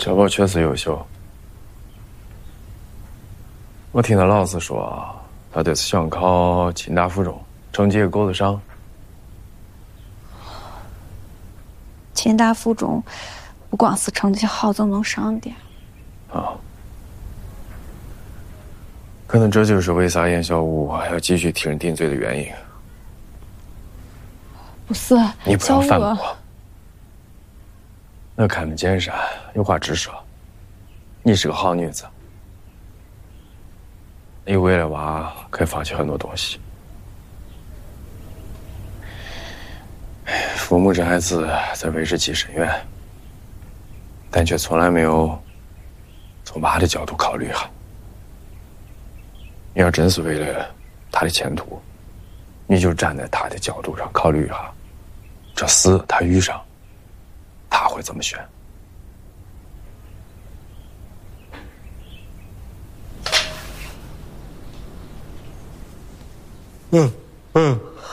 小宝确实优秀。我听他老师说，他这次想考清大附中，成绩也够得上。 清大附中不光是成绩好就能上的。 啊。可能这就是为啥严小武还要继续替人顶罪的原因。 不是， 你不要反驳。我开门见山，有话直说。你是个好女子，你为了娃可以放弃很多东西。父母这孩子在为之计深远，但却从来没有从娃的角度考虑哈。你要真是为了他的前途，你就站在他的角度上考虑一下，这事他遇上，他会怎么选？ 嗯。